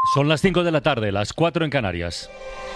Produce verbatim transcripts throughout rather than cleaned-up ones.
Son las cinco de la tarde, las cuatro en Canarias.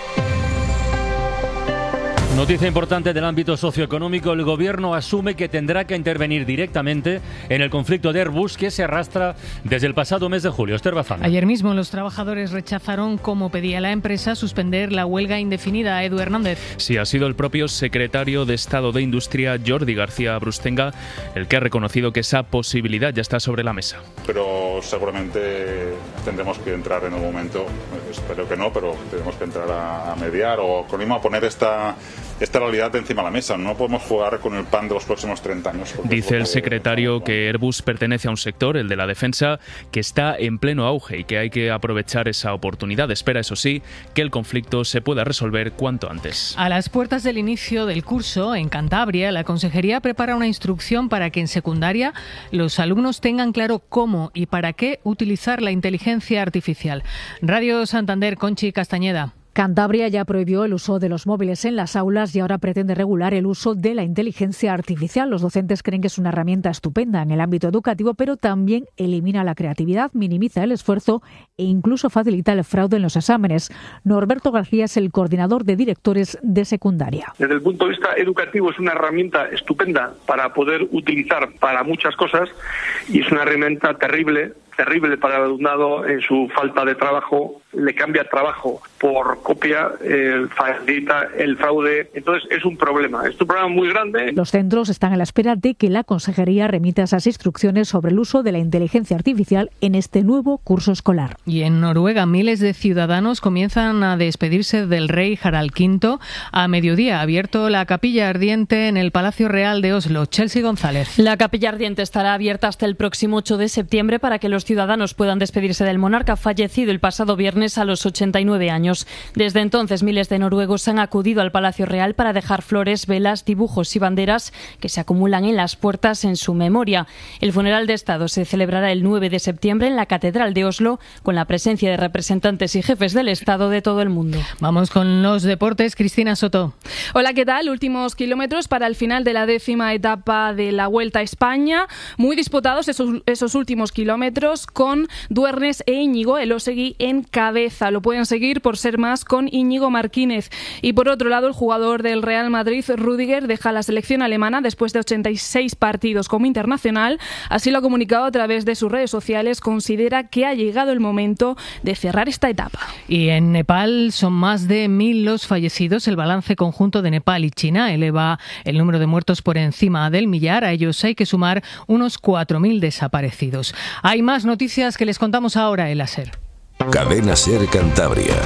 Noticia importante del ámbito socioeconómico. El Gobierno asume que tendrá que intervenir directamente en el conflicto de Airbus que se arrastra desde el pasado mes de julio. Esther Bazán. Ayer mismo los trabajadores rechazaron, como pedía la empresa, suspender la huelga indefinida. Edu Hernández. Sí, ha sido el propio secretario de Estado de Industria, Jordi García Brustenga, el que ha reconocido que esa posibilidad ya está sobre la mesa. Pero seguramente tendremos que entrar en un momento, espero que no, pero tenemos que entrar a, a mediar o con a poner esta... esta realidad encima de la mesa. No podemos jugar con el pan de los próximos treinta años. Dice el secretario que Airbus pertenece a un sector, el de la defensa, que está en pleno auge y que hay que aprovechar esa oportunidad. Espera, eso sí, que el conflicto se pueda resolver cuanto antes. A las puertas del inicio del curso, en Cantabria, la Consejería prepara una instrucción para que en secundaria los alumnos tengan claro cómo y para qué utilizar la inteligencia artificial. Radio Santander, Conchi Castañeda. Cantabria ya prohibió el uso de los móviles en las aulas y ahora pretende regular el uso de la inteligencia artificial. Los docentes creen que es una herramienta estupenda en el ámbito educativo, pero también elimina la creatividad, minimiza el esfuerzo e incluso facilita el fraude en los exámenes. Norberto García es el coordinador de directores de secundaria. Desde el punto de vista educativo es una herramienta estupenda para poder utilizar para muchas cosas y es una herramienta terrible, terrible para el alumnado en su falta de trabajo. Le cambia trabajo por copia, eh, facilita el fraude. Entonces es un problema, es un problema muy grande. Los centros están a la espera de que la Consejería remita esas instrucciones sobre el uso de la inteligencia artificial en este nuevo curso escolar. Y en Noruega miles de ciudadanos comienzan a despedirse del rey Harald quinto. A mediodía ha abierto la capilla ardiente en el Palacio Real de Oslo. Chelsea González. La capilla ardiente estará abierta hasta el próximo ocho de septiembre para que los ciudadanos puedan despedirse del monarca fallecido el pasado viernes a los ochenta y nueve años. Desde entonces, miles de noruegos han acudido al Palacio Real para dejar flores, velas, dibujos y banderas que se acumulan en las puertas en su memoria. El funeral de Estado se celebrará el nueve de septiembre en la Catedral de Oslo, con la presencia de representantes y jefes del Estado de todo el mundo. Vamos con los deportes. Cristina Soto. Hola, ¿qué tal? Últimos kilómetros para el final de la décima etapa de la Vuelta a España. Muy disputados esos, esos últimos kilómetros, con Duernes e Íñigo Elósegui en cabeza. Lo pueden seguir por ser más con Íñigo Martínez. Y por otro lado, el jugador del Real Madrid, Rüdiger, deja la selección alemana después de ochenta y seis partidos como internacional. Así lo ha comunicado a través de sus redes sociales. Considera que ha llegado el momento de cerrar esta etapa. Y en Nepal son más de mil los fallecidos. El balance conjunto de Nepal y China eleva el número de muertos por encima del millar. A ellos hay que sumar unos cuatro mil desaparecidos. Hay más noticias que les contamos ahora en la SER. Cadena SER Cantabria.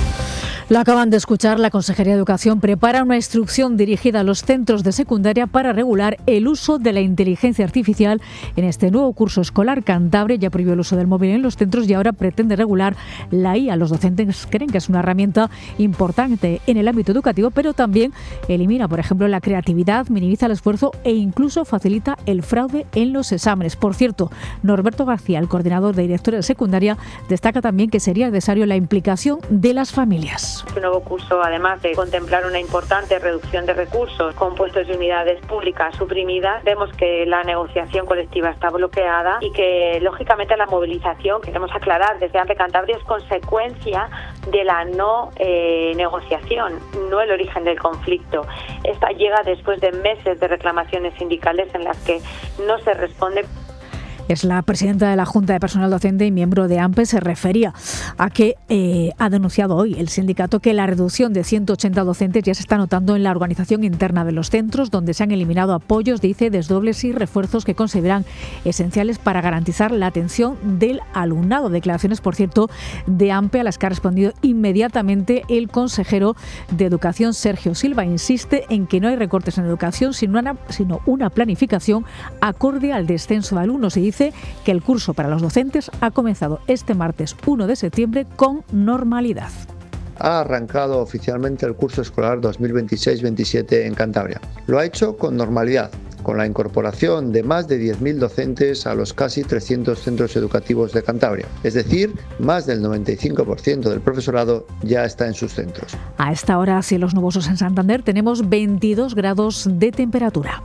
Lo acaban de escuchar, la Consejería de Educación prepara una instrucción dirigida a los centros de secundaria para regular el uso de la inteligencia artificial en este nuevo curso escolar. Cantabria ya prohibió el uso del móvil en los centros y ahora pretende regular la I A. Los docentes creen que es una herramienta importante en el ámbito educativo, pero también elimina, por ejemplo, la creatividad, minimiza el esfuerzo e incluso facilita el fraude en los exámenes. Por cierto, Norberto García, el coordinador de directores de secundaria, destaca también que sería necesario la implicación de las familias. Este nuevo curso, además de contemplar una importante reducción de recursos con puestos de unidades públicas suprimidas, vemos que la negociación colectiva está bloqueada y que, lógicamente, la movilización, queremos aclarar desde AMPE Cantabria, es consecuencia de la no eh, negociación, no el origen del conflicto. Esta llega después de meses de reclamaciones sindicales en las que no se responde. Es la presidenta de la Junta de Personal Docente y miembro de AMPE. Se refería a que eh, ha denunciado hoy el sindicato que la reducción de ciento ochenta docentes ya se está notando en la organización interna de los centros, donde se han eliminado apoyos, dice, desdobles y refuerzos que consideran esenciales para garantizar la atención del alumnado. Declaraciones, por cierto, de AMPE a las que ha respondido inmediatamente el consejero de Educación, Sergio Silva. Insiste en que no hay recortes en educación, sino una, sino una planificación acorde al descenso de alumnos, y dice que el curso para los docentes ha comenzado este martes uno de septiembre con normalidad. Ha arrancado oficialmente el curso escolar dos mil veintiséis veintisiete en Cantabria. Lo ha hecho con normalidad, con la incorporación de más de diez mil docentes a los casi trescientos centros educativos de Cantabria. Es decir, más del noventa y cinco por ciento del profesorado ya está en sus centros. A esta hora, cielos nubosos en Santander, tenemos veintidós grados de temperatura.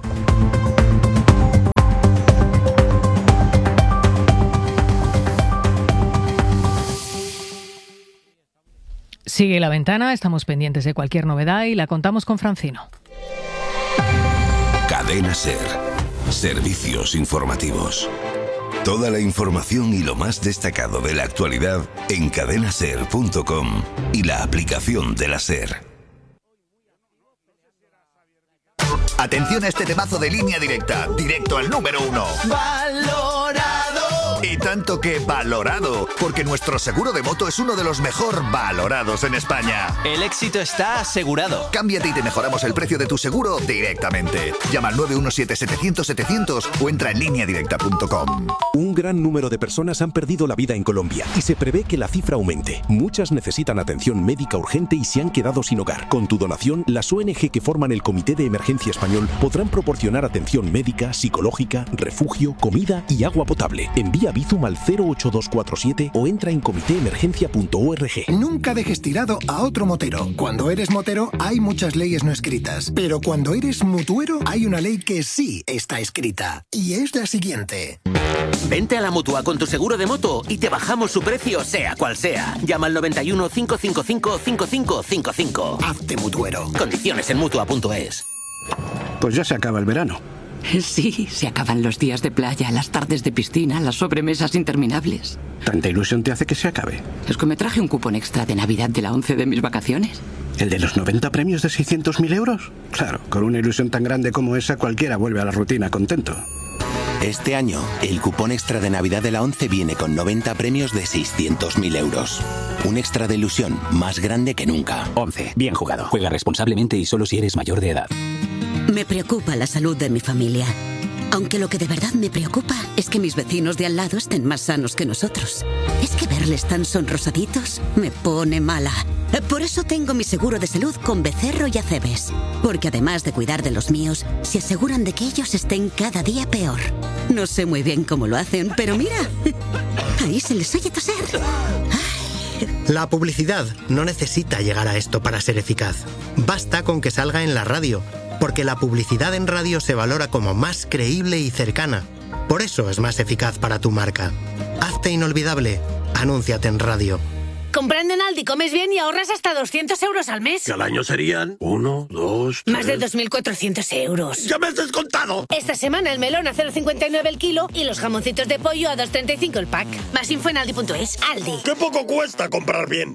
Sigue La Ventana, estamos pendientes de cualquier novedad y la contamos con Francino. Cadena SER. Servicios informativos. Toda la información y lo más destacado de la actualidad en cadena ser punto com y la aplicación de la SER. Atención a este temazo de Línea Directa, directo al número uno. ¡Valorado! Y tanto que valorado, porque nuestro seguro de moto es uno de los mejor valorados en España. El éxito está asegurado. Cámbiate y te mejoramos el precio de tu seguro directamente. Llama al nueve uno siete, setecientos, setecientos o entra en línea directa punto com. Un gran número de personas han perdido la vida en Colombia y se prevé que la cifra aumente. Muchas necesitan atención médica urgente y se han quedado sin hogar. Con tu donación, las O N G que forman el Comité de Emergencia Español podrán proporcionar atención médica, psicológica, refugio, comida y agua potable. Envía Bizum al cero ocho dos cuatro siete o entra en comité emergencia punto org. Nunca dejes tirado a otro motero. Cuando eres motero hay muchas leyes no escritas, pero cuando eres mutuero hay una ley que sí está escrita y es la siguiente. Vente a la Mutua con tu seguro de moto y te bajamos su precio sea cual sea. Llama al noventa y uno, cinco cinco cinco, cinco cinco cinco cinco. Hazte mutuero. Condiciones en mutua punto es. Pues ya se acaba el verano. Sí, se acaban los días de playa, las tardes de piscina, las sobremesas interminables. ¿Tanta ilusión te hace que se acabe? Es que me traje un cupón extra de Navidad de la once de mis vacaciones. ¿El de los noventa premios de seiscientos mil euros? Claro, con una ilusión tan grande como esa cualquiera vuelve a la rutina contento. Este año, el cupón extra de Navidad de la once viene con noventa premios de seiscientos mil euros. Un extra de ilusión más grande que nunca. once. Bien jugado. Juega responsablemente y solo si eres mayor de edad. Me preocupa la salud de mi familia. Aunque lo que de verdad me preocupa es que mis vecinos de al lado estén más sanos que nosotros. Es que verles tan sonrosaditos me pone mala. Por eso tengo mi seguro de salud con Becerro y Acebes. Porque además de cuidar de los míos, se aseguran de que ellos estén cada día peor. No sé muy bien cómo lo hacen, pero mira, ahí se les oye toser. La publicidad no necesita llegar a esto para ser eficaz. Basta con que salga en la radio, porque la publicidad en radio se valora como más creíble y cercana. Por eso es más eficaz para tu marca. Hazte inolvidable. Anúnciate en radio. Comprando en Aldi comes bien y ahorras hasta doscientos euros al mes. Que al año serían uno, dos, tres... Más de dos mil cuatrocientos euros. ¡Ya me has descontado! Esta semana el melón a cero coma cincuenta y nueve el kilo y los jamoncitos de pollo a dos coma treinta y cinco el pack. Más info en aldi punto es. Aldi. ¡Qué poco cuesta comprar bien!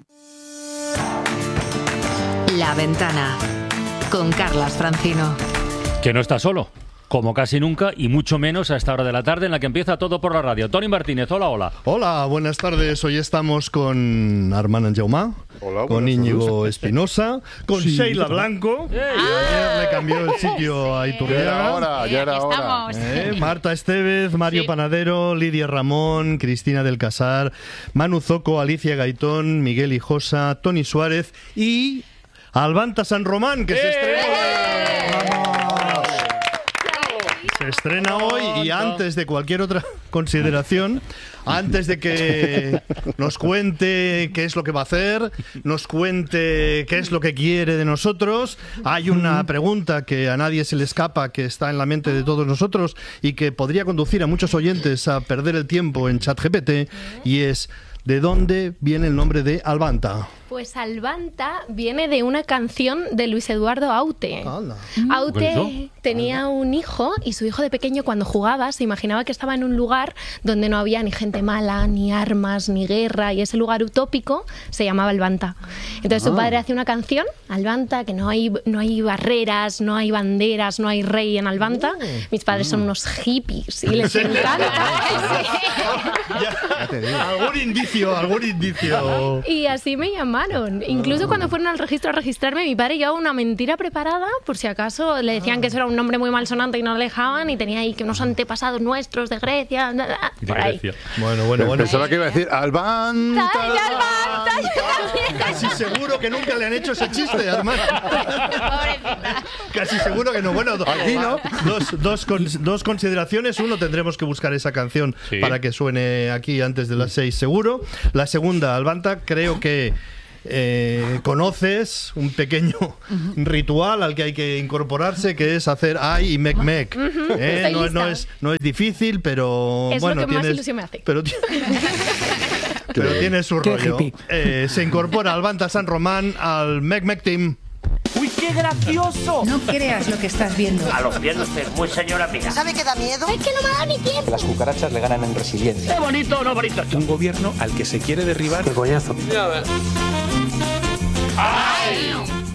La Ventana, con Carlas Francino. Que no está solo, como casi nunca, y mucho menos a esta hora de la tarde en la que empieza todo por la radio. Toni Martínez, hola, hola. Hola, buenas tardes. Hoy estamos con Armand Anjaumá, con Íñigo Espinosa, con sí, Sheila Blanco, que ayer le cambió el sitio a Iturriaga. Ya era hora, ya era hora. Eh, Marta Estevez, Mario sí. Panadero, Lidia Ramón, Cristina del Casar, Manu Zoco, Alicia Gaitón, Miguel Hijosa, Toni Suárez y Albanta San Román, que ¡Eh! se estrena ¡Vamos! Se estrena hoy y antes de cualquier otra consideración, antes de que nos cuente qué es lo que va a hacer, nos cuente qué es lo que quiere de nosotros, hay una pregunta que a nadie se le escapa, que está en la mente de todos nosotros y que podría conducir a muchos oyentes a perder el tiempo en ChatGPT, y es: ¿de dónde viene el nombre de Albanta? Pues Albanta viene de una canción de Luis Eduardo Aute. Anda. Aute tenía un hijo y su hijo de pequeño, cuando jugaba, se imaginaba que estaba en un lugar donde no había ni gente mala, ni armas, ni guerra, y ese lugar utópico se llamaba Albanta. Entonces ah. su padre hace una canción, Albanta, que no hay, no hay barreras, no hay banderas, no hay rey en Albanta. Uh, Mis padres uh. son unos hippies y les encanta. ya, ya algún indicio, algún indicio. Y así me llamaron. Incluso cuando fueron al registro a registrarme, mi padre llevaba una mentira preparada por si acaso le decían que eso era un nombre muy malsonante y no le dejaban, y tenía ahí que unos antepasados nuestros de Grecia, bla, bla, por ahí. Bueno, bueno, bueno. Pensaba que iba a decir Albanta. ¡Ay, Albanta! Casi seguro que nunca le han hecho ese chiste, hermano. Casi seguro que no. Bueno, aquí no. Dos, dos, con, dos consideraciones. Uno, tendremos que buscar esa canción sí. para que suene aquí antes de las seis, seguro. La segunda, Albanta, creo que Eh, conoces un pequeño uh-huh. ritual al que hay que incorporarse, que es hacer ay y mec mec. Uh-huh. eh, no, no, es, no es difícil, pero es bueno, lo que tienes, más ilusión me hace. Pero pero tiene su rollo. Eh, se incorpora Albanta San Román al Mec Mec Team. ¡Uy, qué gracioso! No creas lo que estás viendo. A los pies usted, muy señora mía. ¿Sabe qué da miedo? Es que no me ha dado ni tiempo. Las cucarachas le ganan en resiliencia. ¡Qué bonito, no bonito! Un gobierno al que se quiere derribar. ¡Qué coñazo! ¡Ay!